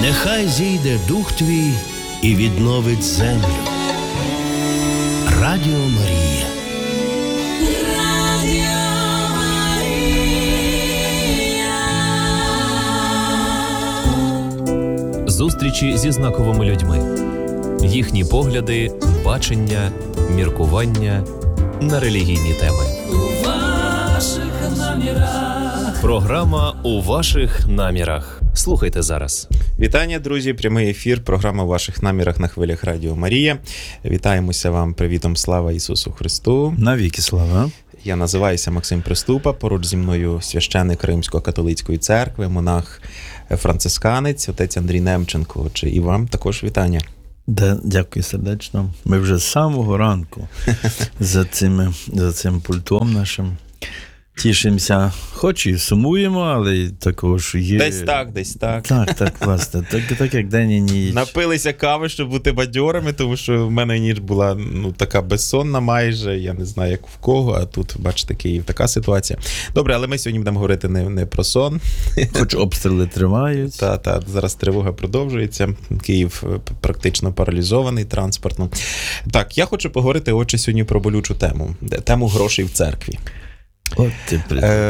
Нехай зійде дух твій і відновить землю. Радіо Марія. Зустрічі зі знаковими людьми. Їхні погляди, бачення, міркування на релігійні теми. У ваших намірах. Програма «У ваших намірах». Слухайте зараз. Вітання, друзі, прямий ефір, програма «У ваших намірах» на хвилях Радіо Марія. Вітаємося вам привітом, слава Ісусу Христу. Навіки слава. Я називаюся Максим Приступа, поруч зі мною священник Римсько-католицької церкви, монах-францисканець, отець Андрій Немченко. І вам також вітання. Дякую сердечно. Ми вже з самого ранку за цим пультом нашим тішимося. Хоч і сумуємо, але також є... Десь так. Так, власне. Так як день і ніч. Напилися кави, щоб бути бадьорими, тому що в мене ніч була така безсонна майже, я не знаю, як в кого, а тут, бачите, Київ, така ситуація. Добре, але ми сьогодні будемо говорити не про сон. Хоч обстріли тривають. Так, зараз тривога продовжується. Київ практично паралізований транспортно. Так, я хочу поговорити, отже, сьогодні про болючу тему грошей в церкві. От ти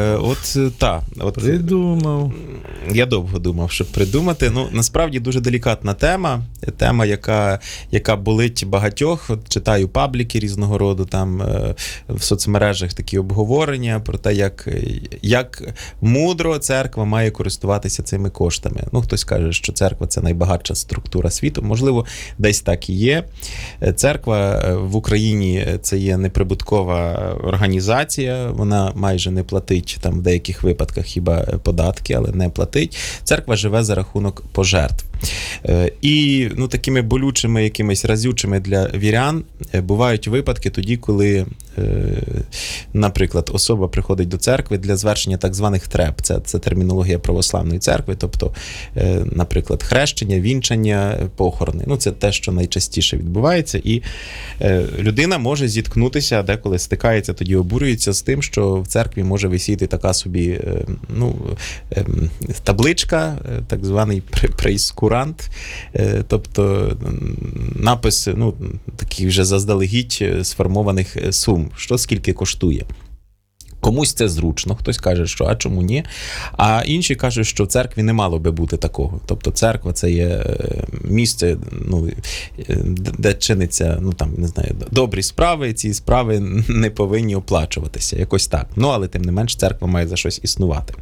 придумав. Я довго думав, щоб придумати. Насправді дуже делікатна тема, яка болить багатьох. От читаю пабліки різного роду, там в соцмережах такі обговорення про те, як мудро церква має користуватися цими коштами. Хтось каже, що церква – це найбагатша структура світу. Можливо, десь так і є. Церква в Україні – це є неприбуткова організація, вона майже не платить, там в деяких випадках хіба податки, але не платить. Церква живе за рахунок пожертв. І такими болючими, якимись разючими для вірян бувають випадки тоді, коли, наприклад, особа приходить до церкви для звершення так званих треб. Це термінологія православної церкви, тобто, наприклад, хрещення, вінчання, похорони. Це те, що найчастіше відбувається. І людина може зіткнутися, деколи стикається, тоді обурюється з тим, що в церкві може висіти така собі табличка, так званий прейскурант, тобто напис, такий вже заздалегідь сформованих сум, що скільки коштує. Комусь це зручно, хтось каже, що а чому ні, а інші кажуть, що в церкві не мало би бути такого. Тобто церква – це є місце, де чиниться, добрі справи, і ці справи не повинні оплачуватися, якось так. Але тим не менш церква має за щось існувати.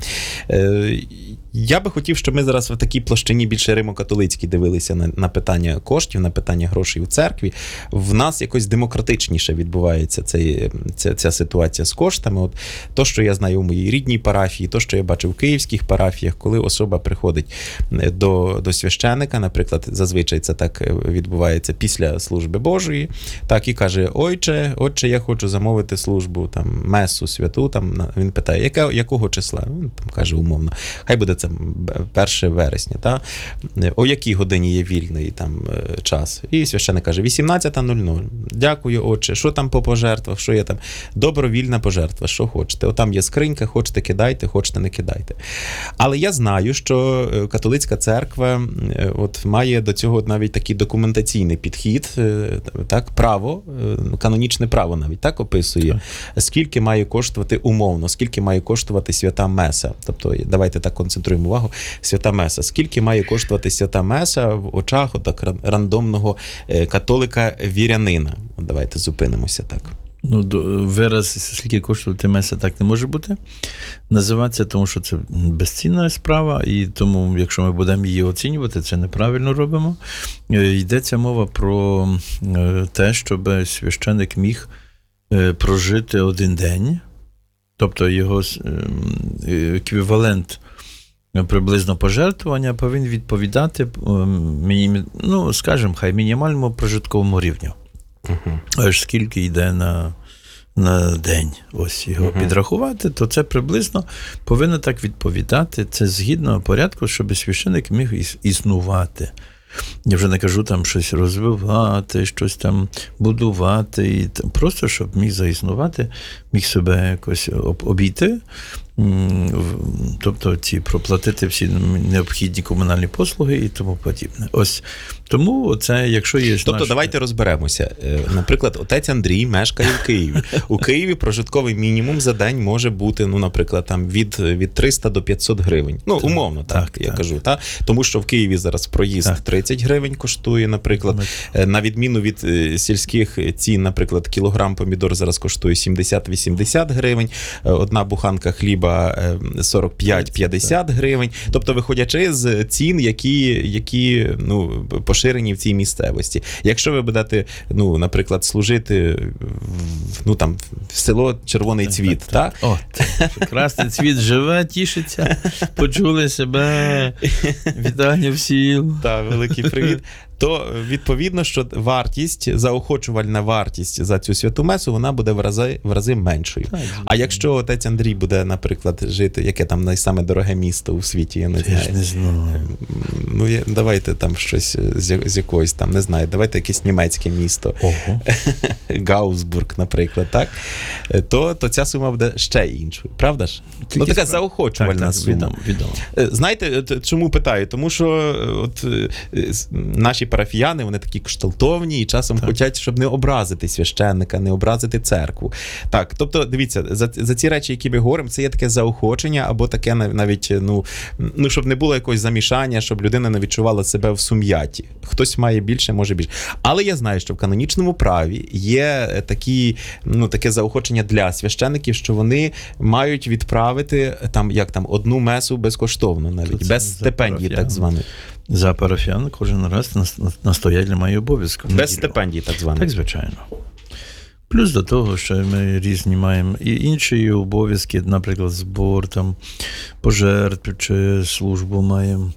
Я би хотів, щоб ми зараз в такій площині більше римо-католицькій дивилися на питання коштів, на питання грошей у церкві. В нас якось демократичніше відбувається ця ситуація з коштами. То, що я знаю у моїй рідній парафії, то, що я бачив в київських парафіях, коли особа приходить до священика, наприклад, зазвичай це так відбувається після служби Божої, так і каже: отче, я хочу замовити службу, месу святу, він питає, якого числа? Він каже умовно, хай буде це 1 вересня, о якій годині є вільний час? І священик каже: 18:00. Дякую, отче, що там по пожертвах, що є там? Добровільна пожертва, що хочете. Там є скринька, хочете кидайте, хочете не кидайте. Але я знаю, що католицька церква має до цього навіть такий документаційний підхід, право, канонічне право навіть так описує, скільки має коштувати умовно, скільки має коштувати свята меса. Тобто, давайте так концентруємо увагу, свята меса. Скільки має коштувати свята меса в очах рандомного католика-вірянина? Давайте зупинимося так. Вираз, скільки коштувати меса, так не може бути називатися, тому що це безцінна справа, і тому, якщо ми будемо її оцінювати, це неправильно робимо. Йдеться мова про те, щоб священик міг прожити один день, тобто його еквівалент приблизно пожертвування повинен відповідати, скажімо, хай мінімальному прожитковому рівню. Аж скільки йде на день, ось його підрахувати, то це приблизно повинно так відповідати. Це згідно порядку, щоб священик міг існувати. Я вже не кажу щось розвивати, щось будувати, просто щоб міг заіснувати, міг себе якось обійти. тобто проплатити всі необхідні комунальні послуги і тому подібне. Ось тому це, якщо є... Тобто давайте розберемося. Наприклад, отець Андрій мешкає в Києві. У Києві прожитковий мінімум за день може бути, наприклад, там від 300 до 500 гривень. Умовно, так я кажу. Так? Тому що в Києві зараз проїзд 30 гривень коштує, наприклад. На відміну від сільських цін, наприклад, кілограм помідор зараз коштує 70-80 гривень, одна буханка хліба 45-50 гривень. Тобто, виходячи з цін, які поширені в цій місцевості. Якщо ви будете, наприклад, служити в село Червоний Цвіт, так? От, прекрасний Цвіт живе, тішиться, почули себе, вітання всім. Так, великий привіт. То, відповідно, що заохочувальна вартість за цю святу месу, вона буде в рази меншою. А якщо отець Андрій буде, наприклад, жити, яке там найсаме дороге місто у світі, я не знаю. Я не знаю. Давайте там щось з якоїсь там, не знаю, давайте якесь німецьке місто. Ого. Гаусбург, наприклад, так? То ця сума буде ще іншою, правда ж? Така заохочувальна сума. Відомо. Знаєте, чому питаю? Тому що от наші парафіяни, вони такі кшталтовні і часом хочуть, щоб не образити священника, не образити церкву. Так, тобто, дивіться, за ці речі, які ми говоримо, це є таке заохочення, або таке навіть, щоб не було якогось замішання, щоб людина не відчувала себе в сум'яті. Хтось має більше, може більше. Але я знаю, що в канонічному праві є таке заохочення для священників, що вони мають відправити одну месу безкоштовно навіть, без стипендії так званої. За парафіян кожен раз настоятель має обов'язку. Без стипендії, так звано. Так, звичайно. Плюс до того, що ми різні маємо і інші обов'язки, наприклад, збор, пожертв чи службу маємо.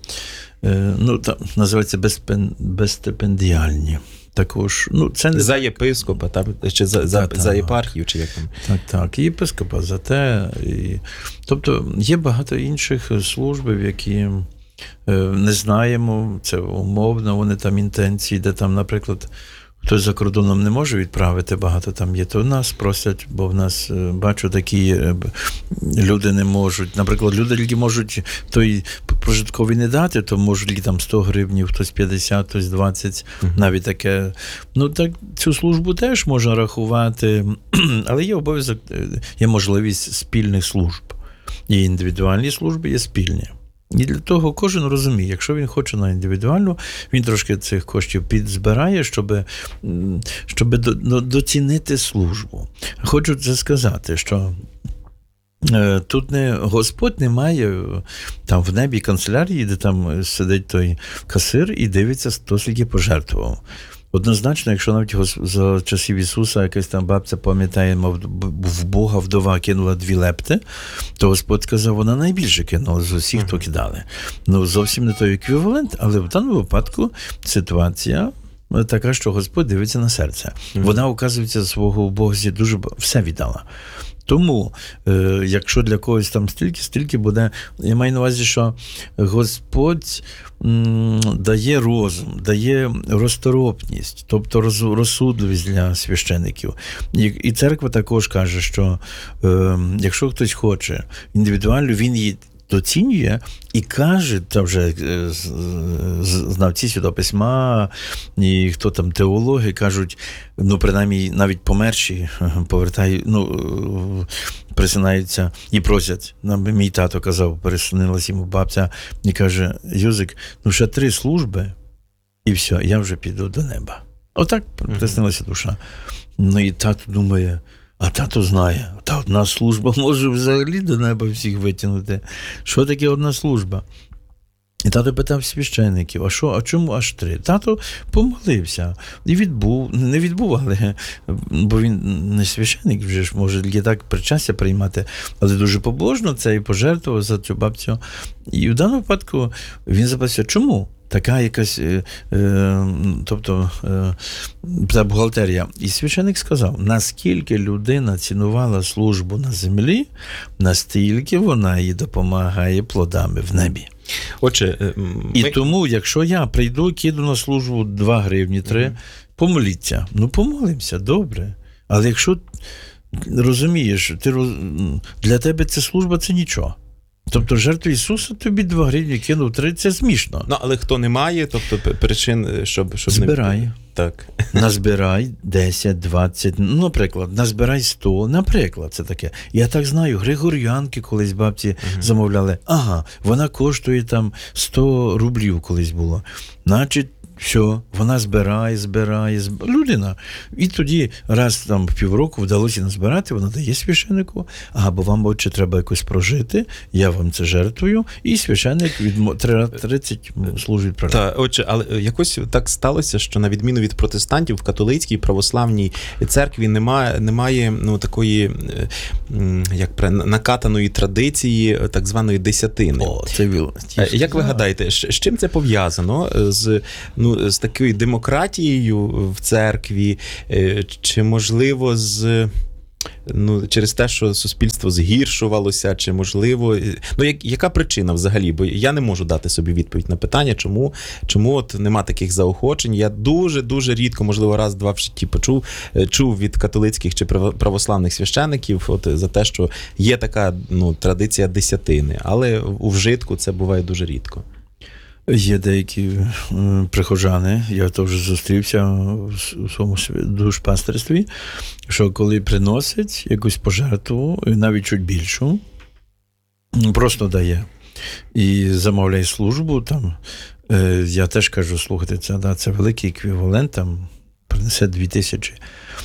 Там називається безстипендіальні. Також, це не... За єпископа, чи за єпархію, чи як там? Так, єпископа за те. Тобто є багато інших служб, які не знаємо, це умовно, вони там інтенції, де там, наприклад, хтось за кордоном не може відправити, багато там є, то нас просять, бо в нас, бачу, такі люди не можуть. Наприклад, люди, які можуть той прожитковий не дати, то можуть там 100 гривень, хтось 50, хтось 20, навіть таке. Так, цю службу теж можна рахувати, але є обов'язок, є можливість спільних служб. Є індивідуальні служби, є спільні. І для того кожен розуміє, якщо він хоче на індивідуальну, він трошки цих коштів підзбирає, щоб доцінити службу. Хочу це сказати, що тут Господь не має там в небі канцелярії, де там сидить той касир і дивиться, хто скільки пожертвував. Однозначно, якщо навіть за часів Ісуса якась там бабця пам'ятає, в Бога вдова кинула 2 лепти, то Господь сказав, вона найбільше кинула з усіх, хто кидали. Зовсім не той еквівалент, але в даному випадку ситуація така, що Господь дивиться на серце. Вона, оказується, свого Богу дуже все віддала. Тому, якщо для когось там стільки буде, я маю на увазі, що Господь дає розум, дає розторопність, тобто розсудливість для священиків. І церква також каже, що якщо хтось хоче індивідуально, він її доцінює і каже, там вже знавці Святого Письма, і хто там теологи кажуть, принаймні навіть померші присинаються і просять. Мій тато казав, пересунилась йому бабця, і каже, Юзик, ще 3 служби, і все, я вже піду до неба. Отак приснилася душа. І тато думає, а тато знає, та одна служба може взагалі до неба всіх витягнути. Що таке одна служба? І тато питав священиків, а чому аж 3? Тато помолився. І не відбув, але, бо він не священик, вже ж може тільки так причастя приймати, але дуже побожно це і пожертвував за цю бабцю. І в даному випадку він запитався, чому? Така якась, та бухгалтерія. І священик сказав, наскільки людина цінувала службу на землі, настільки вона їй допомагає плодами в небі. Отже, І тому, якщо я прийду, киду на службу 2 гривні, 3, помоліться. Помолимося, добре. Але якщо розумієш, для тебе ця служба – це нічого. Тобто жертву Ісуса тобі 2 гривні кинув 3, це смішно. Ну, але хто не має, тобто причин, щоб збирай. Не... Так. Назбирай 10, 20, наприклад, назбирай 100, наприклад, це таке. Я так знаю, Григор'янки колись бабці замовляли. Ага, вона коштує там 100 рублів колись було. Значить, все, вона збирає, людина. І тоді раз там в півроку вдалося назбирати, вона дає священнику, бо вам, отче, треба якось прожити, я вам це жертвую, і священник від 30 служить прожити. Так, отже, але якось так сталося, що на відміну від протестантів, в католицькій православній церкві немає такої накатаної традиції так званої десятини. Як ви гадаєте, з чим це пов'язано? З такою демократією в церкві, чи, можливо, через те, що суспільство згіршувалося, чи, можливо... яка причина взагалі? Бо я не можу дати собі відповідь на питання, чому от нема таких заохочень. Я дуже рідко, можливо, раз-два в житті чув від католицьких чи православних священиків за те, що є така традиція десятини, але у вжитку це буває дуже рідко. Є деякі прихожани, я теж зустрівся у своєму душпастерстві, що коли приносять якусь пожертву, навіть чуть більшу, просто дає і замовляє службу там. Я теж кажу, слухайте, це великий еквівалент, там принесе 2000.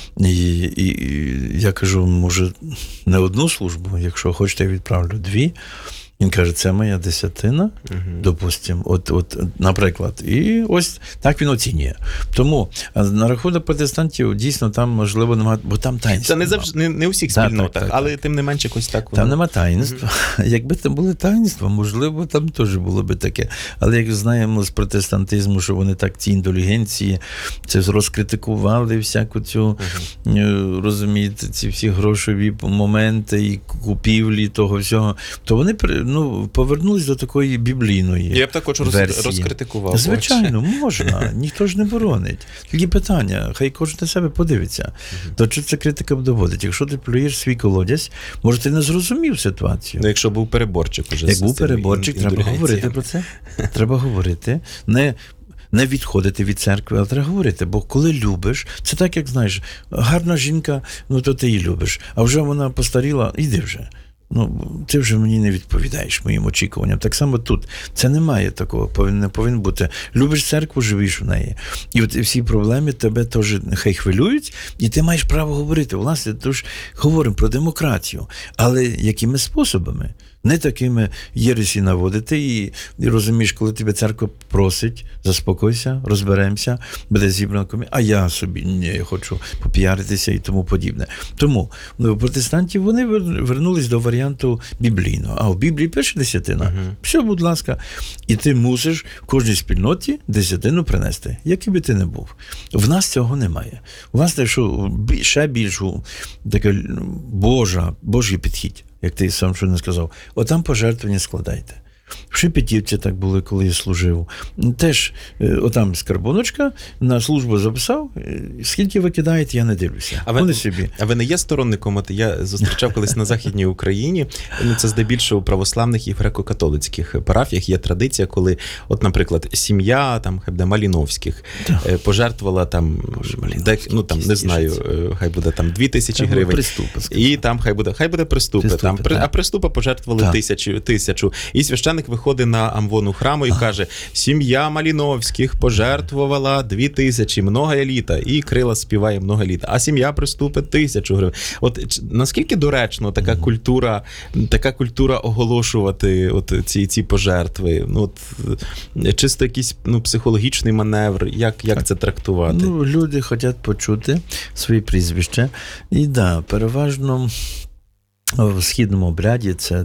І я кажу, може, не одну службу, якщо хочете, я відправлю 2. Він каже, це моя десятина, допустимо, от, наприклад. І ось так він оцінює. Тому на рахунок протестантів дійсно там, можливо, немає, бо там таїнства. Це не завжди, не у всіх спільнотах, але тим не менше якось так. Там нема таїнства. Якби там були таїнства, можливо, там теж було би таке. Але як знаємо з протестантизму, що вони так ці індулігенції, це розкритикували всяку цю, розумієте, ці всі грошові моменти і купівлі того всього, то вони повернулись до такої біблійної версії. Я б також розкритикував. Звичайно, можна. Ніхто ж не боронить. Тільки питання, хай кожен на себе подивиться. До чого це критика доводить? Якщо ти плюєш свій колодязь, може ти не зрозумів ситуацію. Якщо був переборчик уже. Як був переборчик, треба говорити про це. Треба говорити. Не відходити від церкви, але треба говорити, бо коли любиш, це так, як, знаєш, гарна жінка, то ти її любиш, а вже вона постаріла, іди вже. Ти вже мені не відповідаєш моїм очікуванням. Так само тут. Це немає такого, не повинно бути. Любиш церкву, живеш в неї. І от всі проблеми тебе теж нехай хвилюють, і ти маєш право говорити. Власне, тож говоримо про демократію. Але якими способами? Не такими єресі наводити і розумієш, коли тебе церква просить, заспокойся, розберемося, буде зібрана комісія, а я собі не хочу попіаритися і тому подібне. Тому протестантів вони вернулись до варіанту біблійного. А в Біблії перша десятина. Все, будь ласка. І ти мусиш в кожній спільноті десятину принести, який би ти не був. В нас цього немає. У нас ще більшу таке Божий підхід. Як ти сам що не сказав, отам пожертвування складайте. В Шепетівці так було, коли я служив. Теж отам скарбоночка, на службу записав, скільки ви кидаєте, я не дивлюся. А ви не є сторонником? Я зустрічав колись на Західній Україні, це здебільшого у православних і греко-католицьких парафіях є традиція, коли, наприклад, сім'я Маліновських пожертвувала не знаю, хай буде 2000 гривень. І там хай буде приступи. А приступа пожертвували 1000. І священник виходить на амвону храму і каже, сім'я Маліновських пожертвувала 2000, много літа, і крила співає много літа, а сім'я приступить 1000 гривень. От наскільки доречно така культура оголошувати ці пожертви? Чисто якийсь психологічний маневр, як це трактувати? Люди хочуть почути свої прізвища, і переважно в східному обряді це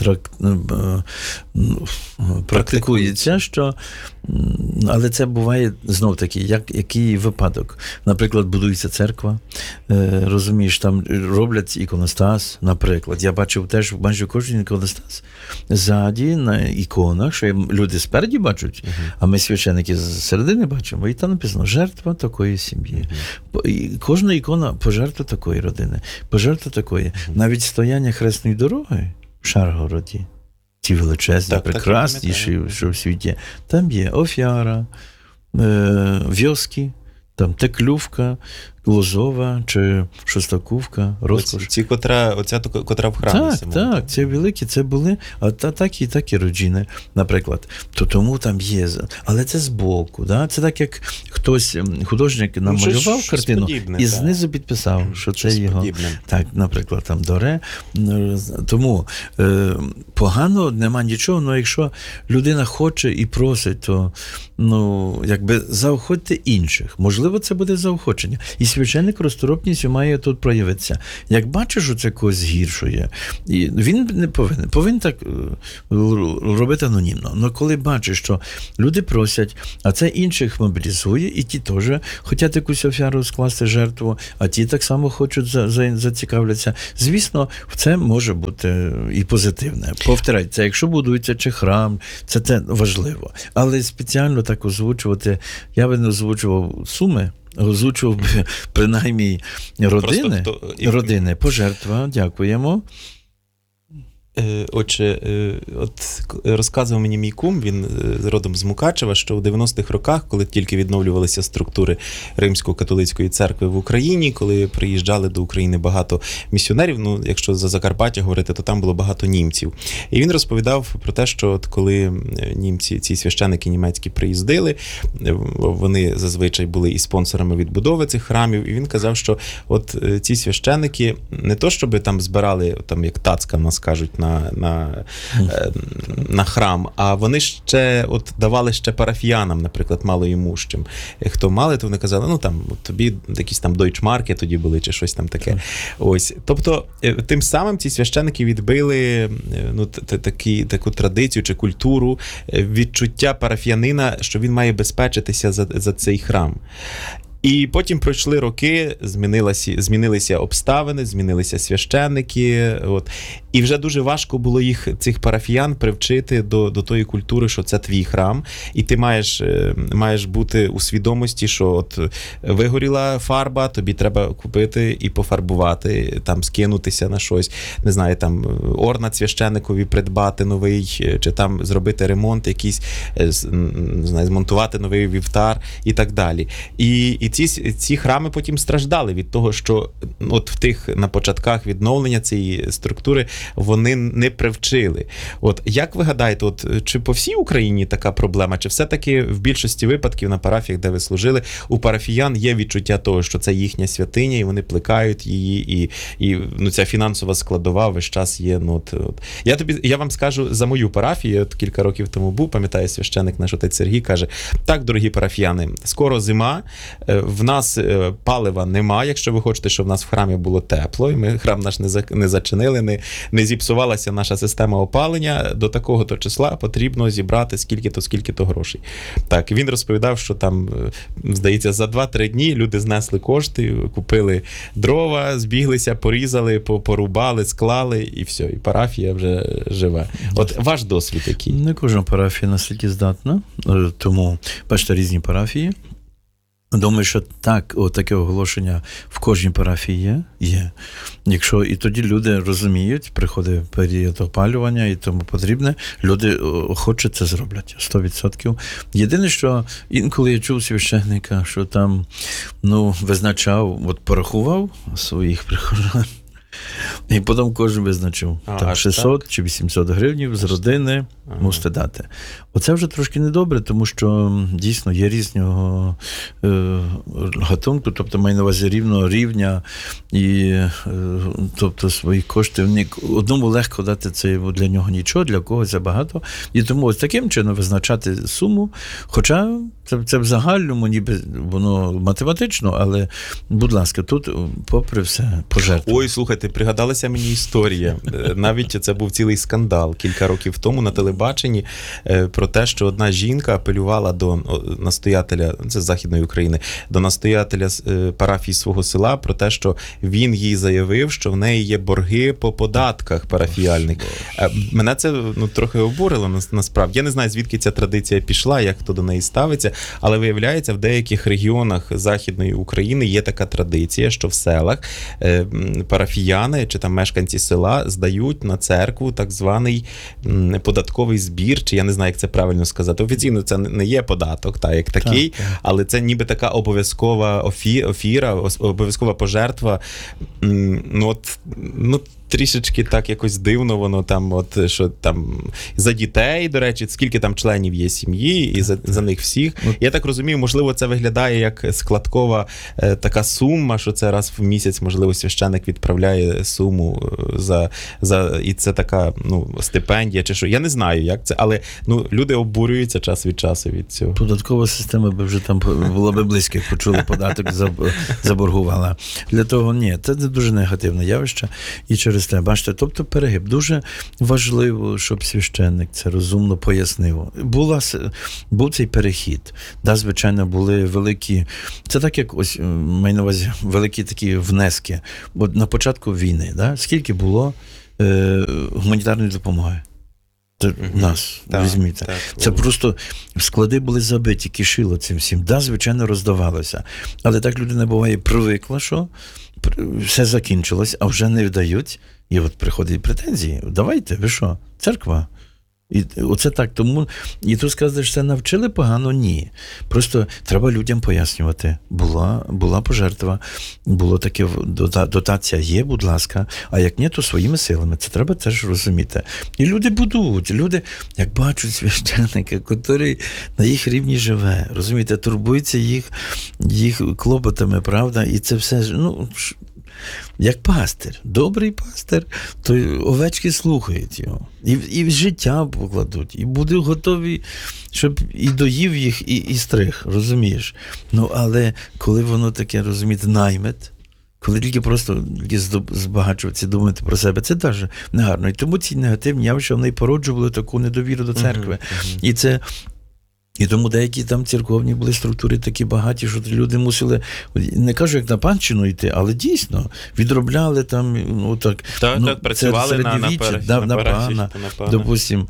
практикується, що, але це буває знов-таки, який випадок. Наприклад, будується церква, розумієш, там роблять іконостас, наприклад. Я бачив теж майже кожен іконостас ззаді на іконах, що люди спереді бачать, а ми священники з середини бачимо, і там написано «Жертва такої сім'ї». І кожна ікона пожертва такої родини, пожертва такої. Навіть стояння Хресної дороги в Шаргороді, ті величезні, прекрасніші, що в світі, там є Офіара, Вьоски, там Теклювка, Лозова чи Шостаківка, Розкош. Ці, котра в храмі. Так, ці великі, це були, а такі родини, наприклад. Тому там є, але це збоку, да? Це так, як хтось, художник намалював картину подібне, і знизу підписав, що це його. Подібне. Так, наприклад, там Доре. Тому погано нема нічого, але якщо людина хоче і просить, то якби заохотьте інших. Можливо, це буде заохочення. І священник розторопністю має тут проявитися. Як бачиш, що це когось згіршує, і він не повинен так робити анонімно. Але коли бачиш, що люди просять, а це інших мобілізує, і ті теж хочуть якусь офіару скласти жертву, а ті так само хочуть зацікавляться. Звісно, це може бути і позитивне. Повторяю, це якщо будується чи храм, це важливо. Але спеціально так озвучувати, я би не озвучував суми, озвучував принаймні родини, пожертва, дякуємо. Отже, розказував мені мій кум, він родом з Мукачева, що у 90-х роках, коли тільки відновлювалися структури Римсько-католицької церкви в Україні, коли приїжджали до України багато місіонерів, якщо за Закарпаття говорити, то там було багато німців. І він розповідав про те, що коли німці, ці священики німецькі приїздили, вони зазвичай були і спонсорами відбудови цих храмів, і він казав, що ці священики не то, щоб там збирали, як тацка в нас кажуть, на храм, а вони ще давали ще парафіянам, наприклад, малоімущим. Хто мали, то вони казали, тобі якісь там дойчмарки тоді були, чи щось там таке. Ось. Тобто, тим самим ці священики відбили таку традицію чи культуру відчуття парафіянина, що він має безпечитися за цей храм. І потім пройшли роки, змінилися обставини, змінилися священники. І вже дуже важко було цих парафіян привчити до тої культури, що це твій храм. І ти маєш бути у свідомості, що вигоріла фарба, тобі треба купити і пофарбувати, там скинутися на щось, не знаю, там орнат священникові придбати новий, чи там зробити ремонт якийсь, не знаю, змонтувати новий вівтар і так далі. І ці храми потім страждали від того, що на початках відновлення цієї структури вони не привчили. Як ви гадаєте, чи по всій Україні така проблема, чи все-таки в більшості випадків на парафіях, де ви служили, у парафіян є відчуття того, що це їхня святиня, і вони плекають її, і ця фінансова складова весь час є. Я вам скажу за мою парафію, кілька років тому був, пам'ятаю, священик наш отець Сергій каже: так, дорогі парафіяни, скоро зима, в нас палива немає, якщо ви хочете, щоб в нас в храмі було тепло, і ми храм наш не зачинили, не зіпсувалася наша система опалення, до такого-то числа потрібно зібрати скільки-то грошей. Так, він розповідав, що там, здається, за 2-3 дні люди знесли кошти, купили дрова, збіглися, порізали, порубали, склали, і все, і парафія вже живе. Ваш досвід який? Не кожна парафія настільки здатна, тому, бачите, різні парафії. Думаю, що таке оголошення в кожній парафії є. Якщо і тоді люди розуміють, приходить період опалювання і тому потрібне, люди охоче це зроблять, 100%. Єдине, що інколи я чув священника, що там, визначав, порахував своїх прихожан, і потім кожен визначив, 600 чи 800 гривень з родини мусите дати. Оце вже трошки недобре, тому що дійсно є різного гатунку, тобто маю на увазі рівного рівня і тобто своїх коштів. Одному легко дати це для нього нічого, для когось забагато. І тому ось таким чином визначати суму, хоча це в загальному, ніби воно математично, але, будь ласка, тут попри все пожертвуємо. Ой, слухайте, пригадали згадалася мені історія. Навіть це був цілий скандал кілька років тому на телебаченні про те, що одна жінка апелювала до настоятеля, це з Західної України, до настоятеля парафії свого села про те, що він їй заявив, що в неї є борги по податках парафіальних. Мене це трохи обурило насправді. Я не знаю, звідки ця традиція пішла, як хто до неї ставиться, але виявляється, в деяких регіонах Західної України є така традиція, що в селах парафіяни чи там мешканці села здають на церкву так званий податковий збір, чи я не знаю, як це правильно сказати. Офіційно це не є податок, як такий, але це ніби така обов'язкова офіра, обов'язкова пожертва. Трішечки так якось дивно воно там, що там за дітей, до речі, скільки там членів є сім'ї, і за них всіх. Я так розумію, можливо, це виглядає як складкова така сума, що це раз в місяць, можливо, священик відправляє суму і це така, стипендія чи що. Я не знаю, як це, але, люди обурюються час від часу від цього. Податкова система би вже там була би близько, як почули податок, заборгувала. Для того, ні, це дуже негативне явище. І через те, бачите, тобто перегиб. Дуже важливо, щоб священник це розумно пояснив. Був цей перехід. Звичайно, були великі, це так, як ось, маю на увазі, великі такі внески. Бо на початку війни, скільки було гуманітарної допомоги? Нас, візьміть. Це просто склади були забиті, кишило цим всім. Звичайно, роздавалося. Але так людина буває привикла, що все закінчилось, а вже не вдають. І от приходять претензії. Давайте, ви що? Церква. І оце так. Тому, і тут сказати, що це навчили погано? Ні. Просто треба людям пояснювати. Була пожертва, було таке, дотація є, будь ласка, а як ні, то своїми силами. Це треба теж розуміти. І люди будуть, люди, як бачать священника, який на їх рівні живе, розумієте, турбується їх клопотами, правда, і це все, як пастир, добрий пастир, то овечки слухають його. І в життя покладуть, і будуть готові, щоб і доїв їх, і стриг, розумієш? Але коли воно таке, розумієте, наймит, коли тільки просто збагачуватися, думати про себе, це теж негарно. І тому ці негативні явища, вони породжували таку недовіру до церкви. І тому деякі там церковні були структури такі багаті, що люди мусили, не кажу, як на панщину йти, але дійсно відробляли там, так, працювали на пана, допустим,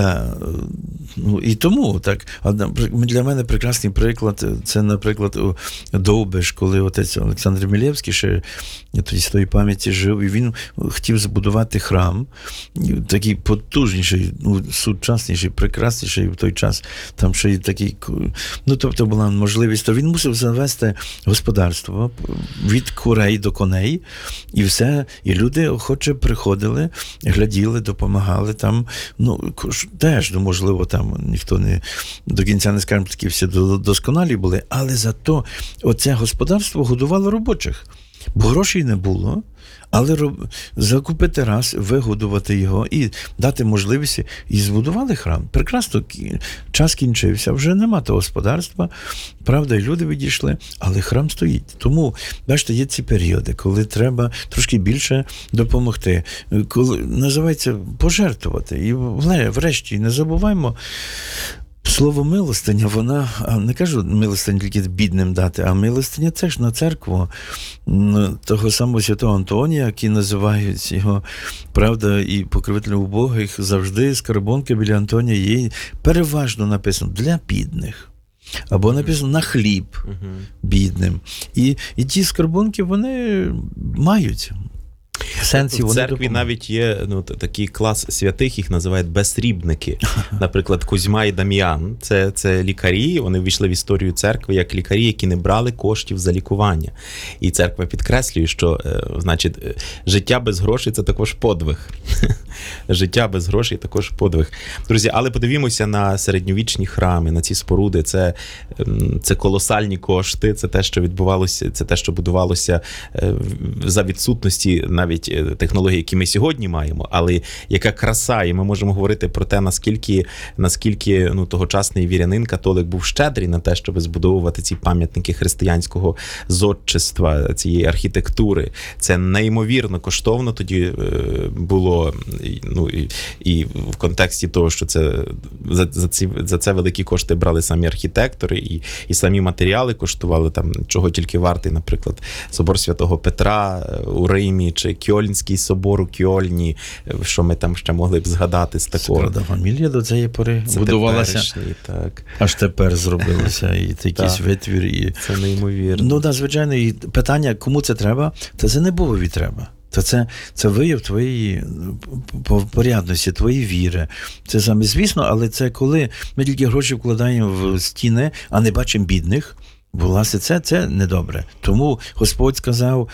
і тому, так, для мене прекрасний приклад, це, наприклад, Довбиш, коли отець Олександр Мілєвський ще тоді з тої пам'яті жив, і він хотів збудувати храм, такий потужніший, сучасніший, прекрасніший в той час, там ще й такий, тобто була можливість, то він мусив завести господарство від курей до коней, і все, і люди охоче приходили, гляділи, допомагали там, теж, можливо, там ніхто не до кінця не скажемо, такі всі досконалі були, але зато оце господарство годувало робочих, бо грошей не було, але закупити раз, вигодувати його і дати можливість, і збудували храм. Прекрасно, час кінчився, вже нема того господарства, правда, і люди відійшли, але храм стоїть. Тому, бачите, є ці періоди, коли треба трошки більше допомогти, коли називається пожертвувати. І врешті не забуваємо, слово милостиня, вона, не кажу милостиня тільки бідним дати, а милостиня це ж на церкву того самого святого Антонія, який називають його, правда, і покровителем убогих, завжди скарбонка біля Антонія є переважно написано для бідних. Або написано на хліб бідним. І ті скарбонки, вони мають. В церкві навіть є такий клас святих, їх називають безсрібники. Наприклад, Кузьма і Дам'ян. Це лікарі, вони ввійшли в історію церкви як лікарі, які не брали коштів за лікування. І церква підкреслює, що, значить, життя без грошей – це також подвиг. Життя без грошей – також подвиг. Друзі, але подивімося на середньовічні храми, на ці споруди. Це колосальні кошти, це те, що відбувалося, це те, що будувалося за відсутності навіть навіть технології, які ми сьогодні маємо, але яка краса, і ми можемо говорити про те, наскільки тогочасний вірянин, католик був щедрий на те, щоб збудовувати ці пам'ятники християнського зодчества, цієї архітектури. Це неймовірно коштовно тоді було, і в контексті того, що це за це великі кошти брали самі архітектори, і самі матеріали коштували, там, чого тільки вартий, наприклад, собор Святого Петра у Римі, чи Кьольнський собор у Кьольні, що ми там ще могли б згадати з такого. Це правда, фамілія до цієї пори будувалася. Так. Аж тепер зробилося, і якийсь витвір. І... Це неймовірно. Ну, так, звичайно, і питання, кому це треба? Та це не Богові треба. То це вияв твоєї порядності, твоєї віри. Це саме, звісно, але це коли ми тільки гроші вкладаємо в стіни, а не бачимо бідних, власне, це недобре. Тому Господь сказав,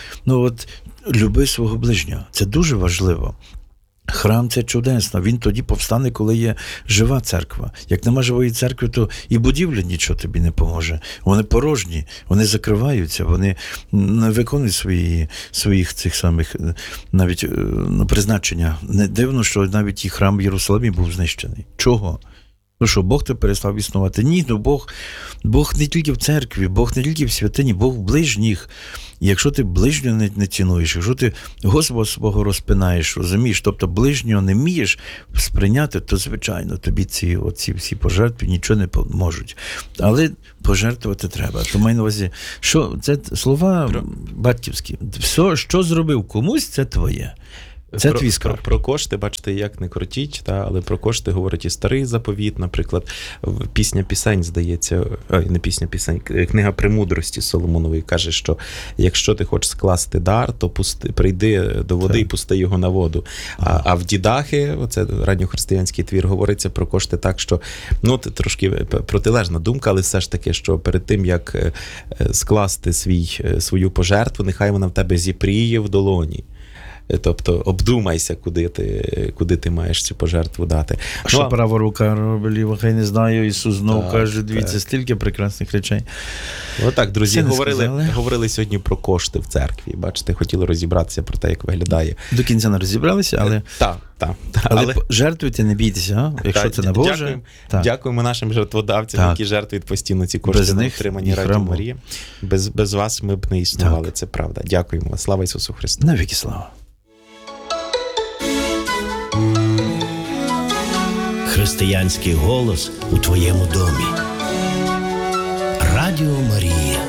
люби свого ближнього. Це дуже важливо. Храм – це чудесно. Він тоді повстане, коли є жива церква. Як нема живої церкви, то і будівля нічого тобі не поможе. Вони порожні, вони закриваються, вони не виконують своїх цих самих навіть призначення. Не дивно, що навіть і храм в Єрусалимі був знищений. Чого? Ну що, Бог то перестав існувати? Ні, Бог не тільки в церкві, Бог не тільки в святині, Бог в ближніх. І якщо ти ближнього не цінуєш, якщо ти Господа свого розпинаєш, розумієш, тобто ближнього не вмієш сприйняти, то, звичайно, тобі ці всі пожертви нічого не поможуть. Але пожертвувати треба. То маю на увазі, що це слова батьківські. Все, що зробив комусь, це твоє. Це твій скарб. Про кошти, бачите, як не крутіть, але про кошти говорить і старий заповіт, наприклад, пісня пісень, здається, не пісня пісень, книга премудрості Соломонової каже, що якщо ти хочеш скласти дар, то прийди до води і пусти його на воду. А в Дідахи, оце ранньохристиянський твір, говориться про кошти так, що, трошки протилежна думка, але все ж таки, що перед тим, як скласти свою пожертву, нехай вона в тебе зіпріє в долоні. Тобто обдумайся, куди ти маєш цю пожертву дати. Що права рука робить ліва, хай не знаю. Ісус знову каже, дивіться, стільки прекрасних речей. Отак, друзі, говорили сьогодні про кошти в церкві. Бачите, хотіли розібратися про те, як виглядає. До кінця не розібралися, але... Але жертвуйте, не бійтеся, якщо це не Боже. Дякуємо нашим жертводавцям, які жертвують постійно ці кошти на утримання Радіо Марія. Без вас ми б не існували, це правда. Дякуємо. Слава Ісусу Христу. Навіки слава. Християнський голос у твоєму домі. Радіо Марія.